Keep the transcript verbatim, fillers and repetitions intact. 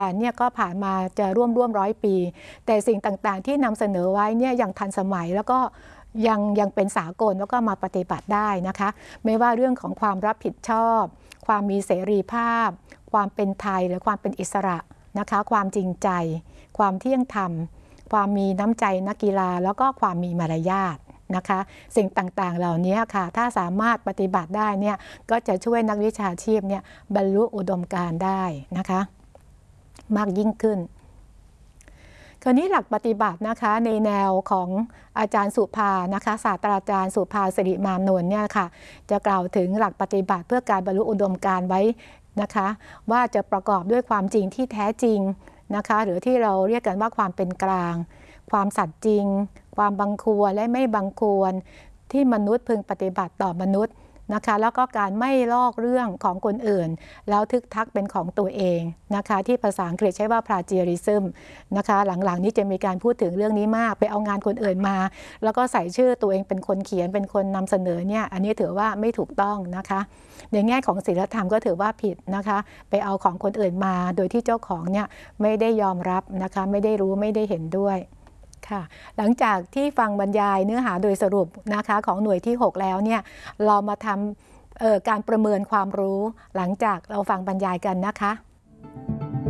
เนี่ยก็ผ่านมาจะร่วมร่วมร้อยปีแต่สิ่งต่างๆที่นำเสนอไว้เนี่ยยังทันสมัยแล้วก็ยังยังเป็นสากลแล้วก็มาปฏิบัติได้นะคะไม่ว่าเรื่องของความรับผิดชอบความมีเสรีภาพความเป็นไทยและความเป็นอิสระนะคะความจริงใจความเที่ยงธรรมความมีน้ำใจนักกีฬาแล้วก็ความมีมารยาทนะคะสิ่งต่างๆเหล่านี้ค่ะถ้าสามารถปฏิบัติได้เนี่ยก็จะช่วยนักวิชาชีพเนี่ยบรรลุอุดมการณ์ได้นะคะมากยิ่งขึ้นคราวนี้หลักปฏิบัตินะคะในแนวของอาจารย์สุภานะคะศาสตราจารย์สุภาสิริมานนท์เนี่ยค่ะจะกล่าวถึงหลักปฏิบัติเพื่อการบรรลุอุดมการณ์ไว้นะคะว่าจะประกอบด้วยความจริงที่แท้จริงนะคะหรือที่เราเรียกกันว่าความเป็นกลางความสัตย์จริงความบังควรและไม่บังควรที่มนุษย์พึงปฏิบัติต่อมนุษย์นะคะแล้วก็การไม่ลอกเรื่องของคนอื่นแล้วทึกทักเป็นของตัวเองนะคะที่ภาษาอังกฤษใช้ว่า plagiarism นะคะหลังๆนี้จะมีการพูดถึงเรื่องนี้มากไปเอางานคนอื่นมาแล้วก็ใส่ชื่อตัวเองเป็นคนเขียนเป็นคนนำเสนอเนี่ยอันนี้ถือว่าไม่ถูกต้องนะคะในแง่ของศีลธรรมก็ถือว่าผิดนะคะไปเอาของคนอื่นมาโดยที่เจ้าของเนี่ยไม่ได้ยอมรับนะคะไม่ได้รู้ไม่ได้เห็นด้วยค่ะหลังจากที่ฟังบรรยายเนื้อหาโดยสรุปนะคะของหน่วยที่หกแล้วเนี่ยเรามาทำการประเมินความรู้หลังจากเราฟังบรรยายกันนะคะ